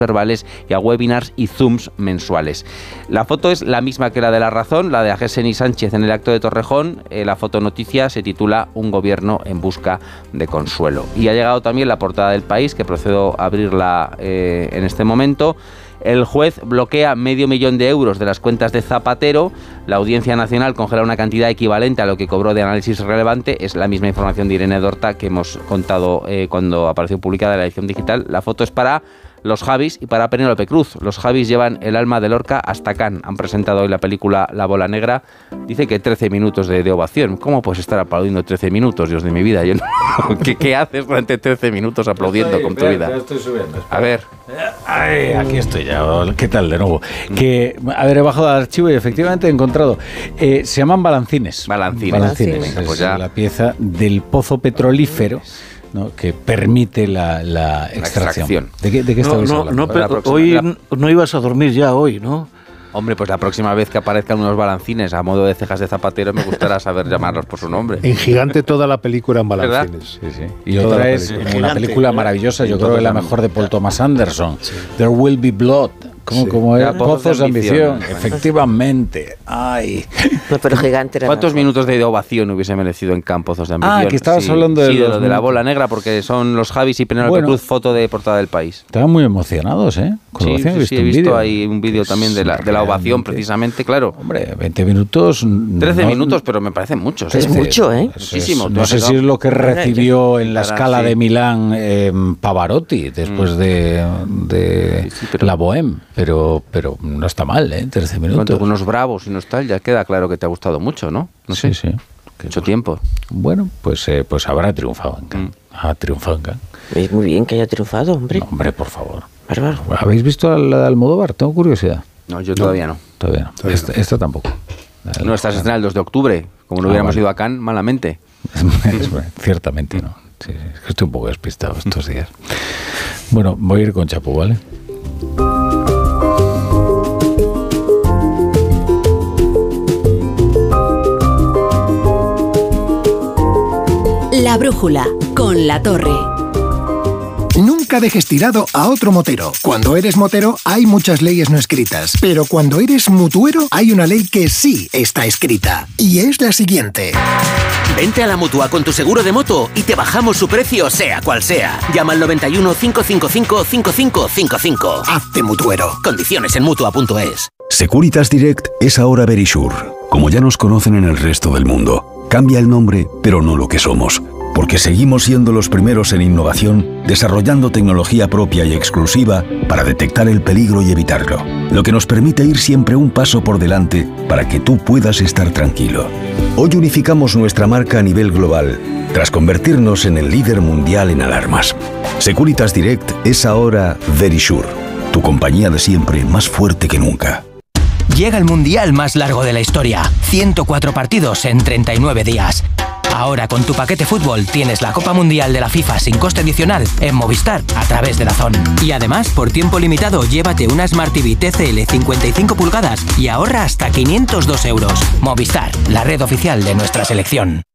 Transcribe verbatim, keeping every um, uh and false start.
verbales y a webinars y zooms mensuales. La foto es la misma que la de La Razón, la de Agesen y Sánchez en el acto de Torrejón. Eh, la fotonoticia se titula Un gobierno en busca de consuelo. Y ha llegado también la portada del País, que procedo a abrirla eh, en este momento. El juez bloquea medio millón de euros de las cuentas de Zapatero. La Audiencia Nacional congela una cantidad equivalente a lo que cobró de Análisis Relevante. Es la misma información de Irene Dorta que hemos contado eh, cuando apareció publicada la edición digital. La foto es para los Javis y para Penélope Cruz. Los Javis llevan el alma de Lorca hasta Cannes. Han presentado hoy la película La Bola Negra. Dice que trece minutos de, de ovación. ¿Cómo puedes estar aplaudiendo trece minutos, Dios de mi vida? Yo no, ¿qué, ¿Qué haces durante trece minutos aplaudiendo estoy, con tu vida? Ya estoy subiendo. Espera. A ver. Ay, aquí estoy ya. ¿Qué tal de nuevo? Que, a ver, he bajado al archivo y efectivamente he encontrado. Eh, se llaman balancines. Balancines. Balancines. Venga, pues es ya. La pieza del pozo petrolífero, ¿no?, que permite la, la extracción. La extracción. ¿De qué, de qué no, estabais no, hablando? no, pero hoy la... no ibas a dormir ya hoy, ¿no? Hombre, pues la próxima vez que aparezcan unos balancines a modo de cejas de Zapatero me gustará saber llamarlos por su nombre. En gigante toda la película en balancines. Sí, sí. Y toda otra es película. Una película maravillosa, yo creo que la mejor de Paul Thomas Anderson, sí. There Will Be Blood. ¿Cómo, sí. ¿Cómo es? Pozos de ambición. ambición. Efectivamente. Ay. No, pero gigante era ¿Cuántos mejor. minutos de ovación hubiese merecido en Cannes Pozos de ambición? Ah, que estabas sí, hablando de, sí, de, lo los de la bola negra, porque son los Javis y Penélope bueno, Cruz, foto de portada del País. Estaban muy emocionados, ¿eh? Con sí, sí, sí, he visto video. ahí un vídeo también de la, de la ovación, precisamente, claro. Hombre, veinte minutos... trece no, minutos, pero me parecen muchos. Es ¿eh? mucho, ¿eh? Muchísimo. No sé si es lo que recibió en la Escala sí. de Milán eh, Pavarotti después mm. de, de sí, sí, pero, la Bohème, pero, pero no está mal, ¿eh? trece minutos. Con unos bravos y nostalgia, queda claro que te ha gustado mucho, ¿no? No sí, sé. sí. Mucho tiempo. Bueno, pues, eh, pues habrá triunfado en Cannes. Mm. Ha triunfado en Cannes. Es muy bien que haya triunfado, hombre. No, hombre, por favor. Bárbaro. ¿Habéis visto la de Almodóvar? Tengo curiosidad. No, yo todavía no. Todavía no. Todavía esta, no. esta tampoco. La no, esta se estrena el dos de octubre. Como no ah, hubiéramos vale. ido a Cannes, malamente. Ciertamente no. Sí, sí, es que estoy un poco despistado estos días. Bueno, voy a ir con Chapu, ¿vale? La brújula, con La Torre. Nunca dejes tirado a otro motero. Cuando eres motero hay muchas leyes no escritas, pero cuando eres mutuero hay una ley que sí está escrita, y es la siguiente. Vente a la Mutua con tu seguro de moto y te bajamos su precio sea cual sea. Llama al noventa y uno, cinco cinco cinco, cinco cinco cinco cinco. Hazte mutuero. Condiciones en mutua punto es. Securitas Direct es ahora Verisure. Como ya nos conocen en el resto del mundo, cambia el nombre, pero no lo que somos. Porque seguimos siendo los primeros en innovación, desarrollando tecnología propia y exclusiva para detectar el peligro y evitarlo. Lo que nos permite ir siempre un paso por delante para que tú puedas estar tranquilo. Hoy unificamos nuestra marca a nivel global, tras convertirnos en el líder mundial en alarmas. Securitas Direct es ahora Verisure, tu compañía de siempre más fuerte que nunca. Llega el mundial más largo de la historia. ciento cuatro partidos en treinta y nueve días. Ahora con tu paquete fútbol tienes la Copa Mundial de la FIFA sin coste adicional en Movistar a través de DAZN. Y además, por tiempo limitado, llévate una Smart T V T C L cincuenta y cinco pulgadas y ahorra hasta quinientos dos euros. Movistar, la red oficial de nuestra selección.